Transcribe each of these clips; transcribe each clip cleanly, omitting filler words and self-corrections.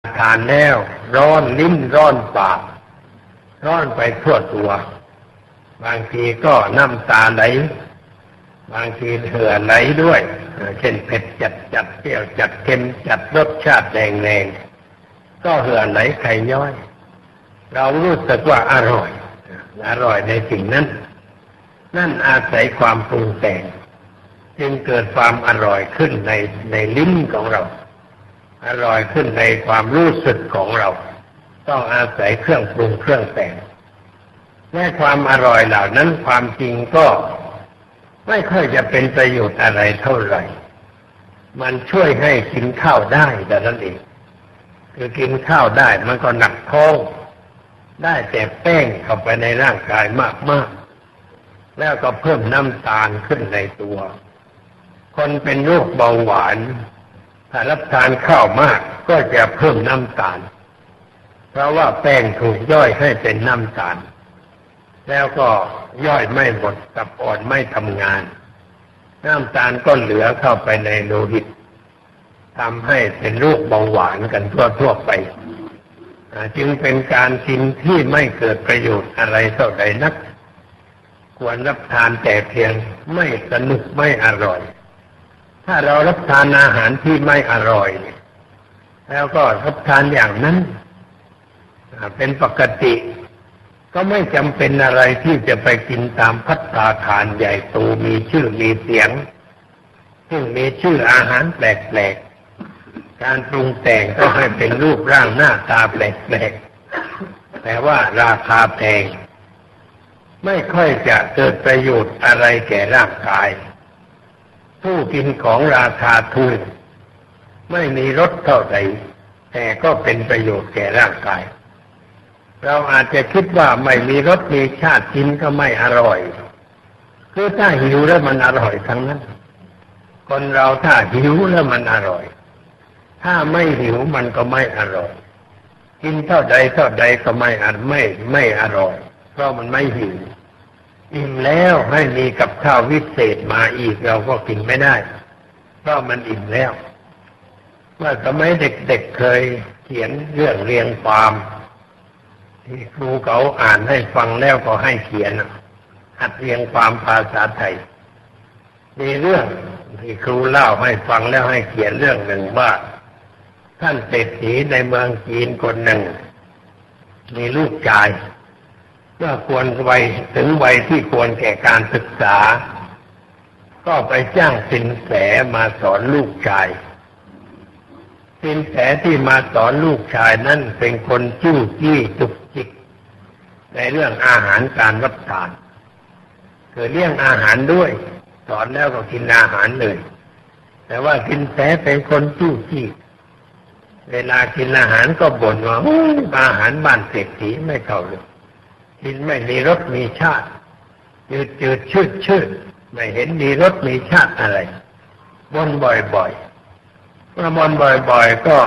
ทานแล้วร้อนลิ้นร้อนปากร้อนไปทั่วตัวบางทีก็น้ำตาไหลบางทีเหงื่อไหลด้วยเช่นเผ็ดจัดเปรี้ยวจัดเค็มจัดรสชาติแรงๆก็เหงื่อไหลไขย้อยเรารู้สึกว่าอร่อยในสิ่งนั้นนั่นอาศัยความปรุงแต่งจึงเกิดความอร่อยขึ้นในลิ้นของเราอร่อยขึ้นในความรู้สึกของเราต้องอาศัยเครื่องปรุงเครื่องแต่งและความอร่อยเหล่านั้นความจริงก็ไม่ค่อยจะเป็นประโยชน์อะไรเท่าไหร่มันช่วยให้กินข้าวได้แต่นั้นเองคือกินข้าวได้มันก็หนักท้องได้แต่แป้งเข้าไปในร่างกายมากๆแล้วก็เพิ่มน้ำตาลขึ้นในตัวคนเป็นโรคเบาหวานถ้ารับทานข้าวมากก็จะเพิ่มน้ำตาลเพราะว่าแป้งถูกย่อยให้เป็นน้ำตาลแล้วก็ย่อยไม่หมดตับอ่อนไม่ทำงานน้ำตาลก็เหลือเข้าไปในโลหิตทำให้เป็นโรคเบาหวานกันทั่วไปจึงเป็นการกินที่ไม่เกิดประโยชน์อะไรเท่าใดนักควรรับทานแต่เพียงไม่สนุกไม่อร่อยถ้าเรารับทานอาหารที่ไม่อร่อยแล้วก็รับทานอย่างนั้นเป็นปกติก็ไม่จำเป็นอะไรที่จะไปกินตามภัตตาคารใหญ่โตมีชื่อมีเสียงซึ่งมีชื่ออาหารแปลกๆการปรุงแต่งก็ให้เป็นรูปร่างหน้าตาแปลกๆแต่ว่าราคาแพงไม่ค่อยจะเกิดประโยชน์อะไรแก่ร่างกายผู้กินของราคาถูกไม่มีรสเท่าใดแต่ก็เป็นประโยชน์แก่ร่างกายเราอาจจะคิดว่าไม่มีรสมีชาติกินก็ไม่อร่อยคือถ้าหิวแล้วมันอร่อยทั้งนั้นคนเราถ้าหิวแล้วมันอร่อยถ้าไม่หิวมันก็ไม่อร่อยกินเท่าใดก็ไม่อร่อยเพราะมันไม่หิวอิ่มแล้วให้มีกับข้าววิเศษมาอีกเราก็กินไม่ได้เพราะมันอิ่มแล้วเมื่อสมัยเด็กๆเคยเขียนเรื่องเรียงความที่ครูเขาอ่านให้ฟังแล้วก็ให้เขียนหัดเรียงความภาษาไทยมีเรื่องที่ครูเล่าให้ฟังแล้วให้เขียนเรื่องหนึ่งว่าท่านเศรษฐีในเมืองจีนคนหนึ่งมีลูกชายเมื่อควรวัยถึงวัยที่ควรแก่การศึกษาก็ไปจ้างสินแสมาสอนลูกชายสินแสที่มาสอนลูกชายนั้นเป็นคนจู้จี้จุกจิกในเรื่องอาหารการรับทานคือเลี้ยงอาหารด้วยสอนแล้วก็กินอาหารเลยแต่ว่าสินแสเป็นคนจู้จี้เวลากินอาหารก็บ่นว่าอาหารบ้านเศรษฐีไม่เข้าเลยกินไม่มีรสมีชาติจืดชืดไม่เห็นมีรสมีชาติอะไรบ่นบ่อยๆเมื่อบ่นบ่อยๆก็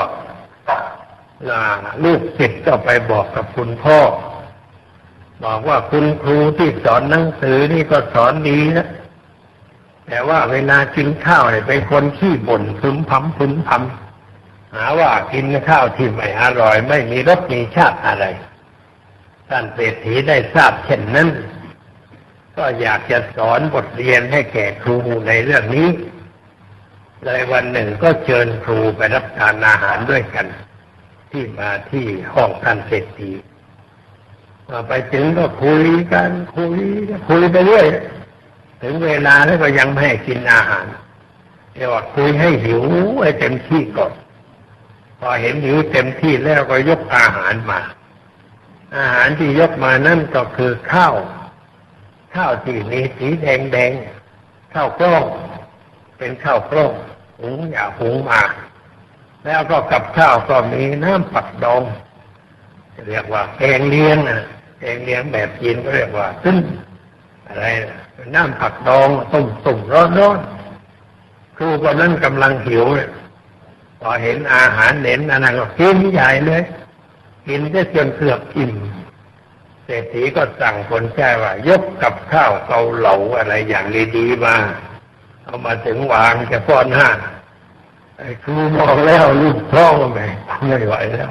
ลูกศิษย์ก็ไปบอกกับคุณพ่อบอกว่าคุณครูที่สอนหนังสือนี่ก็สอนดีนะแต่ว่าเวลากินข้าวเนี่ยเป็นคนขี้บ่นพึมพำหาว่ากินข้าวที่ไม่อร่อยไม่มีรสมีชาติอะไรท่านเศรษฐีได้ทราบเช่นนั้นก็อยากจะสอนบทเรียนให้แก่ครูในเรื่องนี้เลยวันหนึ่งก็เชิญครูไปรับทานอาหารด้วยกันที่มาที่ห้องท่านเศรษฐีไปถึงก็คุยไปเรื่อยถึงเวลาแล้วก็ยังไม่ให้กินอาหารเรียกว่าคุยให้หิวให้เต็มที่ก่อนพอเห็นหิวเต็มที่แล้วก็ยกอาหารมาอาหารที่ยกมานั่นก็คือข้าวที่มีสีแดงข้าวกล้องเป็นข้าวกล้องหุงมาแล้วก็กับข้าวก็มีน้ำผักดองเรียกว่าแกงเลี้ยงแบบจีนก็เรียกว่าตึ้นอะไรน้ำผักดองต้มร้อนครูคนนั้นกำลังหิวพอเห็นอาหารเห็นอันนั้นก็กินใหญ่เลยกินได้จนเกือบอิ่มเศรษฐีก็สั่งคนใช้ว่ายกกับข้าวเกาเหลาอะไรอย่างดีๆมาเอามาถึงวางจะป้อนหน้าไอ้ครูมองแล้วลูกท้องไม่ไหวแล้ว